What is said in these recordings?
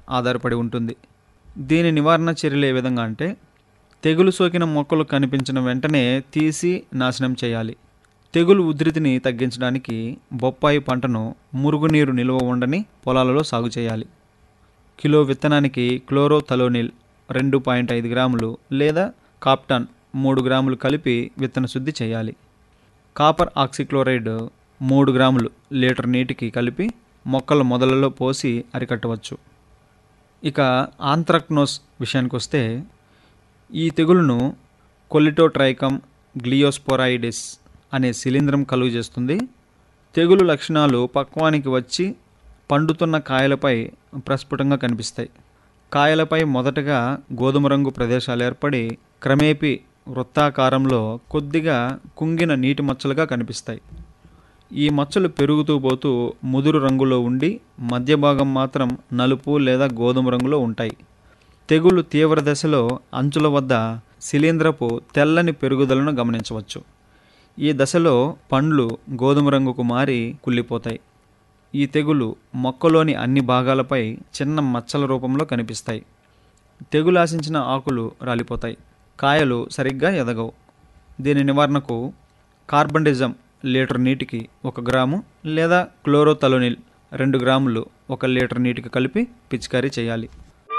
ఆధారపడి ఉంటుంది. దీని నివారణ చర్యలు ఏ విధంగా అంటే, తెగులు సోకిన మొక్కలు కనిపించిన వెంటనే తీసి నాశనం చేయాలి. తెగులు ఉధృతిని తగ్గించడానికి బొప్పాయి పంటను మురుగునీరు నిల్వ ఉండని పొలాలలో సాగు చేయాలి. కిలో విత్తనానికి క్లోరోథలోనిల్ 2.5 గ్రాములు లేదా కాప్టాన్ 3 గ్రాములు కలిపి విత్తన శుద్ధి చేయాలి. కాపర్ ఆక్సిక్లోరైడ్ 3 గ్రాములు లీటర్ నీటికి కలిపి మొక్కల మొదలలో పోసి అరికట్టవచ్చు. ఇక ఆంత్రాక్నోస్ విషయానికి వస్తే, ఈ తెగులును కొలిటోట్రైకమ్ గ్లియోస్పోరాయిడిస్ అనే శిలీంధ్రం కలుగజేస్తుంది. తెగులు లక్షణాలు పక్వానికి వచ్చి పండుతున్న కాయలపై ప్రస్ఫుటంగా కనిపిస్తాయి. కాయలపై మొదటగా గోధుమ రంగు ప్రదేశాలు ఏర్పడి క్రమేపీ వృత్తాకారంలో కొద్దిగా కుంగిన నీటి మచ్చలుగా కనిపిస్తాయి. ఈ మచ్చలు పెరుగుతూ పోతూ ముదురు రంగులో ఉండి మధ్య భాగం మాత్రం నలుపు లేదా గోధుమ రంగులో ఉంటాయి. తెగులు తీవ్ర దశలో అంచుల వద్ద శిలీంధ్రపు తెల్లని పెరుగుదలను గమనించవచ్చు. ఈ దశలో పండ్లు గోధుమ రంగుకు మారి కుళ్ళిపోతాయి. ఈ తెగులు మొక్కలోని అన్ని భాగాలపై చిన్న మచ్చల రూపంలో కనిపిస్తాయి. తెగులు ఆశించిన ఆకులు రాలిపోతాయి. కాయలు సరిగ్గా ఎదగవు. దీని నివారణకు కార్బండిజం లీటర్ నీటికి 1 గ్రాము లేదా క్లోరోథలోనిల్ 2 గ్రాములు 1 లీటర్ నీటికి కలిపి పిచికారీ చేయాలి.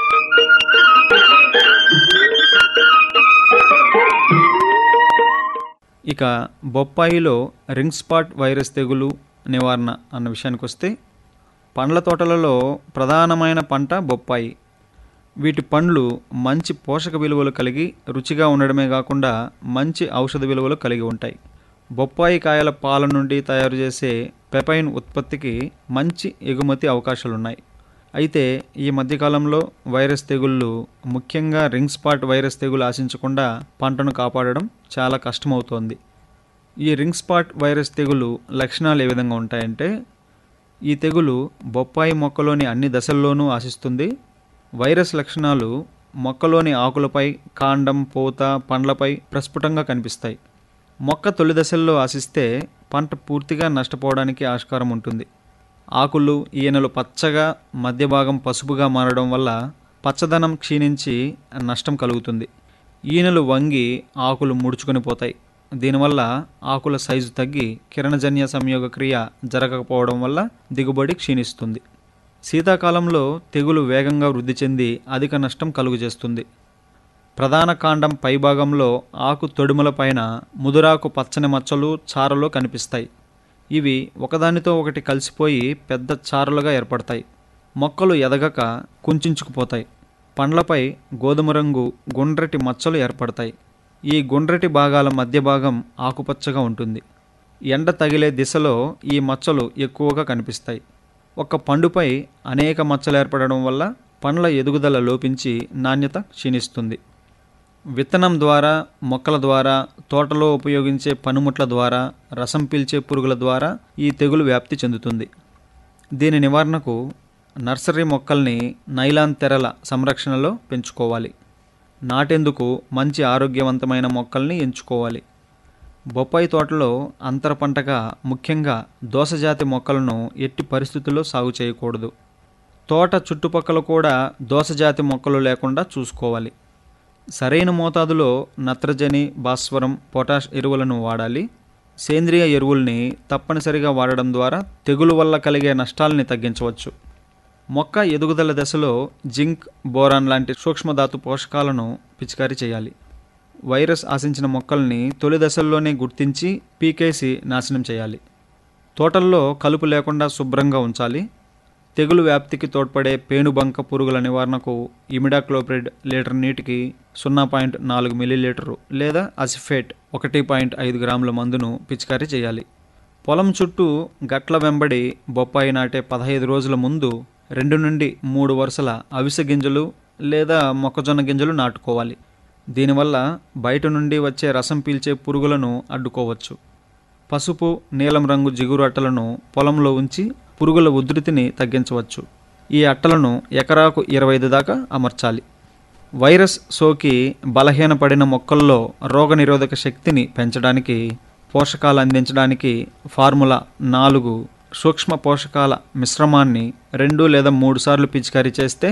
ఇక బొప్పాయిలో రింగ్ స్పాట్ వైరస్ తెగులు నివారణ అన్న విషయానికి వస్తే, పండ్ల తోటలలో ప్రధానమైన పంట బొప్పాయి. వీటి పండ్లు మంచి పోషక విలువలు కలిగి రుచిగా ఉండడమే కాకుండా మంచి ఔషధ విలువలు కలిగి ఉంటాయి. బొప్పాయి కాయల పాల నుండి తయారు చేసే పెపైన్ ఉత్పత్తికి మంచి ఎగుమతి అవకాశాలున్నాయి. అయితే ఈ మధ్యకాలంలో వైరస్ తెగుళ్ళు, ముఖ్యంగా రింగ్ స్పాట్ వైరస్ తెగులు ఆశించకుండా పంటను కాపాడడం చాలా కష్టమవుతోంది. ఈ రింగ్ స్పాట్ వైరస్ తెగులు లక్షణాలు ఏ విధంగా ఉంటాయంటే, ఈ తెగులు బొప్పాయి మొక్కలోని అన్ని దశల్లోనూ ఆశిస్తుంది. వైరస్ లక్షణాలు మొక్కలోని ఆకులపై, కాండం, పూత, పండ్లపై ప్రస్ఫుటంగా కనిపిస్తాయి. మొక్క తొలి దశల్లో ఆశిస్తే పంట పూర్తిగా నష్టపోవడానికి ఆస్కారం ఉంటుంది. ఆకులు, ఈనెలు పచ్చగా, మధ్య భాగం పసుపుగా మారడం వల్ల పచ్చదనం క్షీణించి నష్టం కలుగుతుంది. ఈనెలు వంగి ఆకులు ముడుచుకొని పోతాయి. దీనివల్ల ఆకుల సైజు తగ్గి కిరణజన్య సంయోగ క్రియ జరగకపోవడం వల్ల దిగుబడి క్షీణిస్తుంది. శీతాకాలంలో తెగులు వేగంగా వృద్ధి చెంది అధిక నష్టం కలుగజేస్తుంది. ప్రధాన కాండం పైభాగంలో ఆకు తొడిమల పైన ముదురాకు పచ్చని మచ్చలు, చారలు కనిపిస్తాయి. ఇవి ఒకదానితో ఒకటి కలిసిపోయి పెద్ద చారలుగా ఏర్పడతాయి. మొక్కలు ఎదగక కుంచుకుపోతాయి. పండ్లపై గోధుమ రంగు గుండ్రటి మచ్చలు ఏర్పడతాయి. ఈ గుండ్రటి భాగాల మధ్య భాగం ఆకుపచ్చగా ఉంటుంది. ఎండ తగిలే దిశలో ఈ మచ్చలు ఎక్కువగా కనిపిస్తాయి. ఒక పండుపై అనేక మచ్చలు ఏర్పడడం వల్ల పండ్ల ఎదుగుదల లోపించి నాణ్యత క్షీణిస్తుంది. విత్తనం ద్వారా, మొక్కల ద్వారా, తోటలో ఉపయోగించే పనిముట్ల ద్వారా, రసం పీల్చే పురుగుల ద్వారా ఈ తెగులు వ్యాప్తి చెందుతుంది. దీని నివారణకు నర్సరీ మొక్కల్ని నైలాన్ తెరల సంరక్షణలో పెంచుకోవాలి. నాటేందుకు మంచి ఆరోగ్యవంతమైన మొక్కల్ని ఎంచుకోవాలి. బొప్పాయి తోటలో అంతర పంటగా ముఖ్యంగా దోసజాతి మొక్కలను ఎట్టి పరిస్థితుల్లో సాగు చేయకూడదు. తోట చుట్టుపక్కల కూడా దోసజాతి మొక్కలు లేకుండా చూసుకోవాలి. సరైన మోతాదులో నత్రజని, భాస్వరం, పొటాష్ ఎరువులను వాడాలి. సేంద్రియ ఎరువుల్ని తప్పనిసరిగా వాడడం ద్వారా తెగులు వల్ల కలిగే నష్టాలని తగ్గించవచ్చు. మొక్క ఎదుగుదల దశలో జింక్, బోరాన్ లాంటి సూక్ష్మధాతు పోషకాలను పిచికారీ చేయాలి. వైరస్ ఆశించిన మొక్కల్ని తొలి దశల్లోనే గుర్తించి పీకేసి నాశనం చేయాలి. తోటల్లో కలుపు లేకుండా శుభ్రంగా ఉంచాలి. తెగులు వ్యాప్తికి తోడ్పడే పేనుబంక పురుగుల నివారణకు ఇమిడాక్లోప్రిడ్ లీటర్ నీటికి 0.4 మిల్లీలీటరు లేదా అసిఫేట్ 1.5 గ్రాముల మందును పిచికారీ చేయాలి. పొలం చుట్టూ గట్ల వెంబడి బొప్పాయి నాటే 15 రోజుల ముందు 2 నుండి 3 వరుసల అవిసె గింజలు లేదా మొక్కజొన్న గింజలు నాటుకోవాలి. దీనివల్ల బయట నుండి వచ్చే రసం పీల్చే పురుగులను అడ్డుకోవచ్చు. పసుపు, నీలం రంగు జిగురు అట్టలను పొలంలో ఉంచి పురుగుల ఉధృతిని తగ్గించవచ్చు. ఈ అట్టలను ఎకరాకు 25 దాకా అమర్చాలి. వైరస్ సోకి బలహీనపడిన మొక్కల్లో రోగనిరోధక శక్తిని పెంచడానికి, పోషకాలు అందించడానికి ఫార్ములా 4 సూక్ష్మ పోషకాల మిశ్రమాన్ని 2 లేదా 3 సార్లు పిచికారీ చేస్తే